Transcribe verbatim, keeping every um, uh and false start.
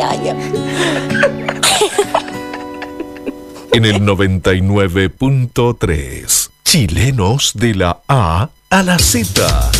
baño. En el noventa y nueve punto tres, chilenos de la A a la Z.